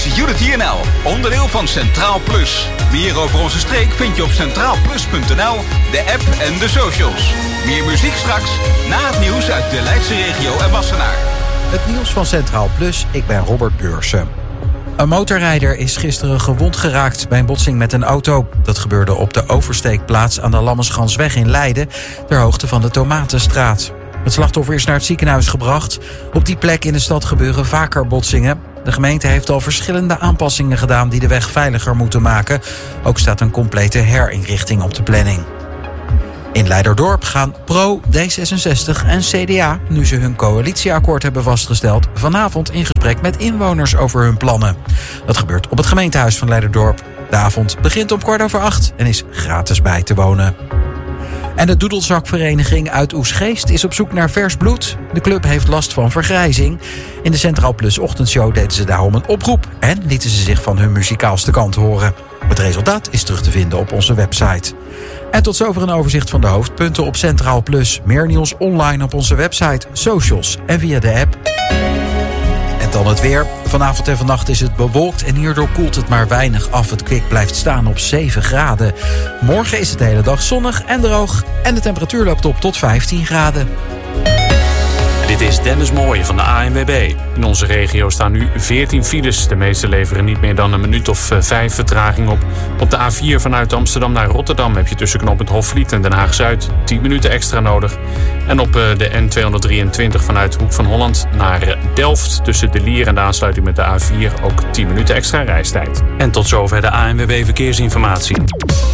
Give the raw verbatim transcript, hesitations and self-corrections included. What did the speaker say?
is Unity N L, onderdeel van Centraal Plus. Meer over onze streek vind je op centraal plus punt n l, de app en de socials. Meer muziek straks, na het nieuws uit de Leidse regio en Wassenaar. Het nieuws van Centraal Plus, ik ben Robert Beursen. Een motorrijder is gisteren gewond geraakt bij een botsing met een auto. Dat gebeurde op de oversteekplaats aan de Lammenschans-weg in Leiden, ter hoogte van de Tomatenstraat. Het slachtoffer is naar het ziekenhuis gebracht. Op die plek in de stad gebeuren vaker botsingen. De gemeente heeft al verschillende aanpassingen gedaan die de weg veiliger moeten maken. Ook staat een complete herinrichting op de planning. In Leiderdorp gaan Pro, D zesenzestig en C D A, nu ze hun coalitieakkoord hebben vastgesteld, vanavond in gesprek met inwoners over hun plannen. Dat gebeurt op het gemeentehuis van Leiderdorp. De avond begint om kwart over acht en is gratis bij te wonen. En de Doedelzakvereniging uit Oesgeest is op zoek naar vers bloed. De club heeft last van vergrijzing. In de Centraal Plus ochtendshow deden ze daarom een oproep en lieten ze zich van hun muzikaalste kant horen. Het resultaat is terug te vinden op onze website. En tot zover een overzicht van de hoofdpunten op Centraal Plus. Meer nieuws online op onze website, socials en via de app. En dan het weer. Vanavond en vannacht is het bewolkt en hierdoor koelt het maar weinig af. Het kwik blijft staan op zeven graden. Morgen is het de hele dag zonnig en droog. En de temperatuur loopt op tot vijftien graden. Dit is Dennis Mooij van de A N W B. In onze regio staan nu veertien files. De meeste leveren niet meer dan een minuut of vijf vertraging op. Op de A vier vanuit Amsterdam naar Rotterdam heb je tussen knooppunt Hofvliet en Den Haag-Zuid tien minuten extra nodig. En op de N tweehonderddrieëntwintig vanuit Hoek van Holland naar Delft tussen de Lier en de aansluiting met de A vier ook tien minuten extra reistijd. En tot zover de A N W B Verkeersinformatie.